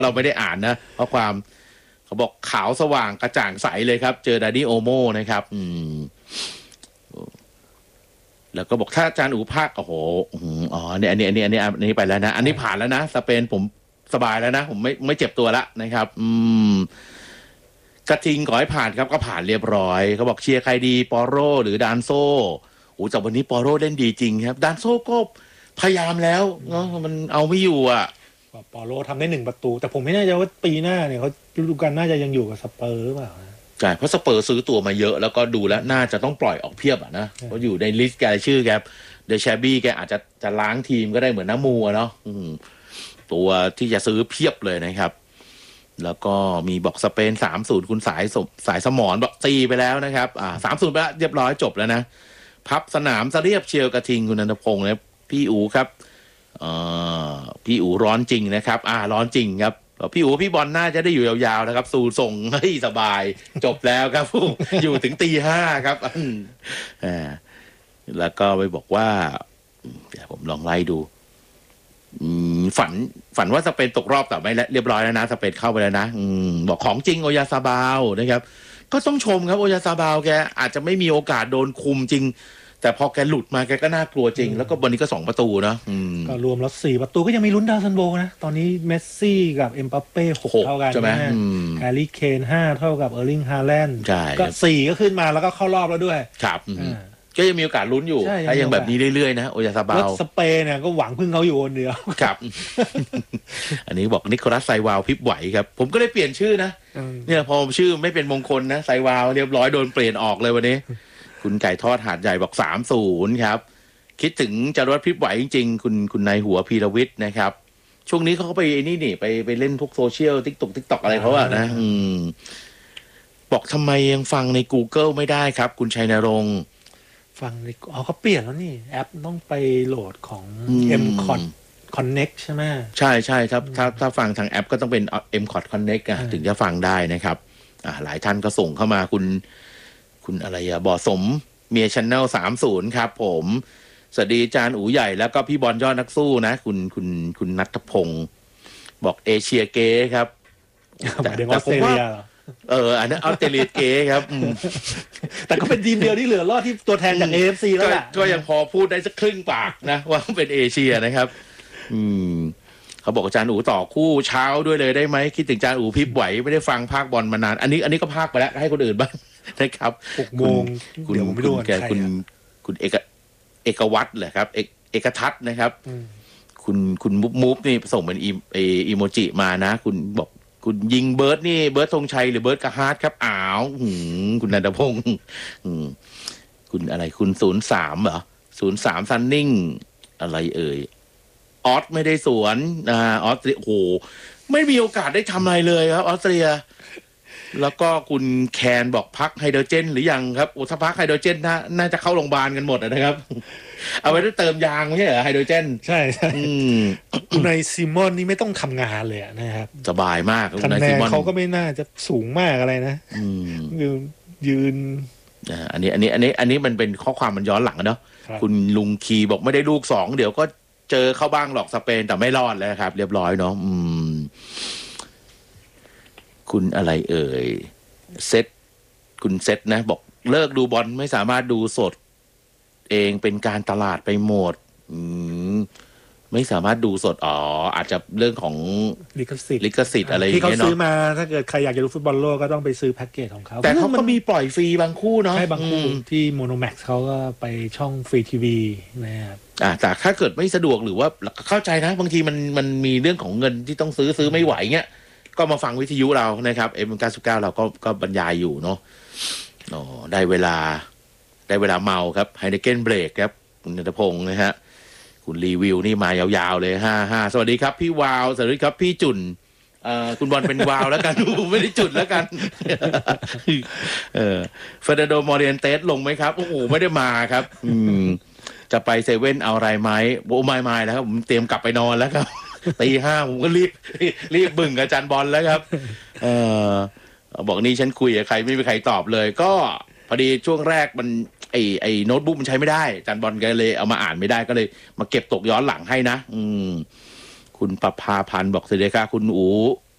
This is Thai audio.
เราไม่ได้อ่านนะเพราะความเขาบอกขาวสว่างกระจ่างใสเลยครับเจอดานี่โอโมนะครับแล้วก็บอกถ้าอาจารย์อูภาคโอ้โหอ๋อเนี่ยอันนี้ไปแล้วนะอันนี้ผ่านแล้วนะสเปนผมสบายแล้วนะผมไม่เจ็บตัวละนะครับกระทิงขอให้ผ่านครับก็ผ่านเรียบร้อยเขาบอกเชียร์ใครดีปอโรหรือดานโซ่โอ้จากวันนี้ปอโรเล่นดีจริงครับดานโซ่ก็พยายามแล้วเนาะมันเอาไม่อยู่อ่ะปอโรทำได้1 ประตูแต่ผมไม่แน่ใจว่าปีหน้าเนี่ยเขาฤดูกาลน่าจะยังอยู่กับสเปอร์หรือเปล่าใช่เพราะสเปอร์ซื้อตัวมาเยอะแล้วก็ดูแล้วน่าจะต้องปล่อยออกเพียบอ่ะนะเพราะอยู่ในลิสต์แกชื่อแกเดชาบี้แกอาจจะล้างทีมก็ได้เหมือนน้ำมูเนาะตัวที่จะซื้อเพียบเลยนะครับแล้วก็มีบอกสเปน 3-0 คุณสายสมรบอกตีไปแล้วนะครับ3-0 ไปแล้วเรียบร้อยจบแล้วนะพับสนามเรียบเชียวกระทิงคุณนันทพงศ์นะพี่อูครับพี่อูร้อนจริงนะครับร้อนจริงครับพี่อูพี่บอลน่าจะได้อยู่ยาวๆนะครับสู่ส่งให้สบายจบแล้วครับ อยู่ถึงตี 5ครับแล้วก็ไปบอกว่าเดี๋ยวผมลองไล่ดูฝันว่าสเปนตกรอบแต่ไม่เรียบร้อยแล้วนะสเปนเข้าไปแล้วนะบอกของจริงโอยาซาบาวนะครับก็ต้องชมครับโอยาซาบาวแกอาจจะไม่มีโอกาสโดนคุมจริงแต่พอแกหลุดมาแกก็น่ากลัวจริงแล้วก็วันนี้ก็2 ประตูนะก็รวมแล้ว4 ประตูก็ยังมีลุ้นดาวซันโบนะตอนนี้เมสซี่กับเอ็มบัปเป้6เท่ากันใช่ไหมแฮร์รี่เคน5เท่ากับเออร์ลิงฮาแลนด์ก็4ก็ขึ้นมาแล้วก็เข้ารอบแล้วด้วยครับก็ยังมีโอกาสลุ้นอยู่ถ้ายังแบบนี้เรื่อยๆนะโอยาซาบาวสเปนเนี่ยก็หวังพึ่งเขาอยู่คนเดียวครับ อันนี้บอกนิโคลัสไซวาลพิบไหวครับผมก็เลยเปลี่ยนชื่อนะเนี่ยพอชื่อไม่เป็นมงคลนะไซวาลเรียบร้อยโดนเปลี่ยนออกเลยวันนี้ คุณไก่ทอดหาดใหญ่บอก 3-0 ครับคิดถึงจารวัตรพิบไหวจริงๆคุณนายหัวพีรวิทย์นะครับช่วงนี้เขาไปนี่ไปเล่นพวกโซเชียลติ๊กต็อกอะไรเขาอะนะบอกทำไมยังฟังใน Google ไม่ได้ครับคุณชัยนรงค์ฟังในเขาเปลี่ยนแล้วนี่แอปต้องไปโหลดของ MCOT Connect ใช่ไหมใช่ครับถ้าฟังทางแอปก็ต้องเป็น MCOT Connect ถึงจะฟังได้นะครับหลายท่านก็ส่งเข้ามาคุณอะไรบ่อสมเมีย Channel 30ครับผมสวัสดีอาจารย์อู๋ใหญ่แล้วก็พี่บอลยอดนักสู้นะคุณณัฐพงศ์บอกเอเชียเก้ครับแต่ผมว่าอันนั้นออสเตรเลียเก้ครับแต่ก็เป็นทีมเดียวที่เหลือรอดที่ตัวแทนจาก AFC แล้วแหละก็ยังพอพูดได้สักครึ่งปากนะว่าเป็นเอเชียนะครับเขาบอกอาจารย์อู๋ต่อคู่เช้าด้วยเลยได้ไหมคิดถึงอาจารย์อู๋พิบไหวไม่ได้ฟังภาคบอลมานานอันนี้ก็ภาคไปแล้วให้คนอื่นบ้างนะครับ 6 โมงเดี๋ยวผมไม่รู้คุณเอกวัตรเหรอครับเอกทัศน์นะครับคุณมูฟนี่ส่งเป็นอีโมจิมานะคุณบอกคุณยิงเบิร์ดนี่เบิร์ดธงชัยหรือเบิร์ดกะฮาร์ดครับคุณนันทพงศ์คุณอะไรคุณ03เหรอ03ซันนิ่งอะไรเอ่ยออสไม่ได้สวนออสเตรียโอ้โหไม่มีโอกาสได้ทำอะไรเลยครับออสเตรียแล้วก็คุณแคนบอกพักไฮโดรเจนหรือยังครับถ้าพักไฮโดรเจนน่าจะเข้าโรงพยาบาลกันหมดนะครับเอาไว้เติมยางไม่ใช่เหรอไฮโดรเจนใช่คุณนายซิมอนนี่ไม่ต้องทำงานเลยนะครับสบายมากคะแนนเขาก็ไม่น่าจะสูงมากอะไรนะยืนอันนี้มันเป็นข้อความมันย้อนหลังเนาะคุณลุงคีบอกไม่ได้ลูก2เดี๋ยวก็เจอเข้าบ้างหรอกสเปนแต่ไม่รอดแล้วครับเรียบร้อยเนาะคุณอะไรเอ่ยคุณเซตนะบอกเลิกดูบอลไม่สามารถดูสดเองเป็นการตลาดไปหมดไม่สามารถดูสดอาจจะเรื่องของลิขสิทธิ์อะไรที่เขาซื้อมาถ้าเกิดใครอยากจะดูฟุตบอลโลกก็ต้องไปซื้อแพ็กเกจของเขาแต่เขาก็มีปล่อยฟรีบางคู่เนาะใช่บางคู่ที่โมโนแม็กซ์เขาก็ไปช่องฟรีทีวีนะครับแต่ถ้าเกิดไม่สะดวกหรือว่าเข้าใจนะบางทีมันมีเรื่องของเงินที่ต้องซื้อไม่ไหวเงี้ยก็มาฟังวิทยุเรานะครับM99เราก็บรรยายอยู่เนาะได้เวลาเมาครับไฮเนเกนเบรกครับคุณณัฐพงศ์นะฮะคุณรีวิวนี่มายาวๆเลย55สวัสดีครับพี่วาวสวัสดีครับพี่จุนคุณบอลเป็นวาวแล้วกันไม่ได้จุดแล้วกันเฟอร์นันโดมอริเอนเตสลงไหมครับโอ้โหไม่ได้มาครับจะไปเซเว่นเอาอะไรไหมโอ้ไม่แล้วครับผมเตรียมกลับไปนอนแล้วครับตี 5ผมก็รีบบึ่งกับอาจารย์บอลแล้วครับบอกนี่ฉันคุยกับใครไม่มีใครตอบเลยก็พอดีช่วงแรกมันไอ้โน้ตบุ๊กมันใช้ไม่ได้อาจารย์บอลก็เลยเอามาอ่านไม่ได้ก็เลยมาเก็บตกย้อนหลังให้นะคุณประภาพันธ์บอกสวัสดีค่ะคุณอู